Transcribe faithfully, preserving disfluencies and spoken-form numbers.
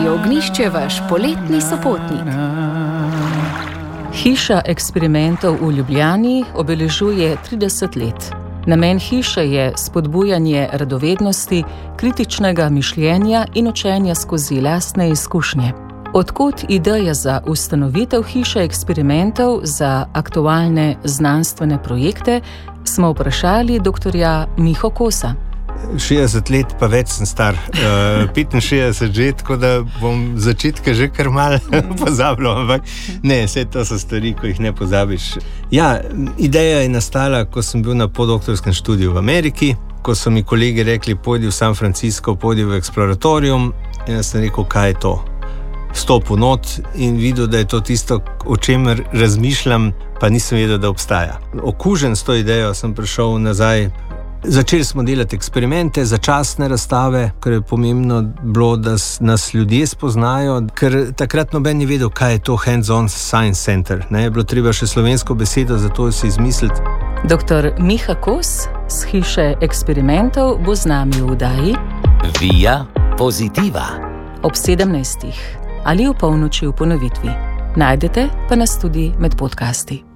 Radio Ognjišče, vaš poletni sopotnik. Hiša eksperimentov v Ljubljani obeležuje trideset let. Namen hiše je spodbujanje radovednosti, kritičnega mišljenja in učenja skozi lastne izkušnje. Odkot ideja za ustanovitev hiše eksperimentov za aktualne znanstvene projekte, smo vprašali doktorja Miho Kosa. šestdeset let pa več sem star, uh, petinšestdeset že, tako da bom začetke že kar malo pozabljal, ampak ne, vse to so stvari, ko jih ne pozabiš. Ja, ideja je nastala, ko sem bil na podoktorskem študiju v Ameriki, ko so mi kolegi rekli, pojdi v San Francisco, pojdi v Exploratorium, in jaz sem rekel, kaj je to? Stopil not in videl, da je to tisto, o čemer razmišljam, pa nisem vedel, da obstaja. Okužen s to idejo sem prišel nazaj. Začeli smo delati eksperimente, začasne razstave, ker je pomembno bilo, da nas ljudje spoznajo, ker takrat noben ni vedel, kaj je to Hands-on Science Center. Ne, je bilo treba še slovensko besedo, zato si izmisliti. Doktor Miha Kos z hiše eksperimentov bo z nami v oddaji Via Positiva ob sedemnajstih ali v polnoči v ponovitvi. Najdete pa nas tudi med podcasti.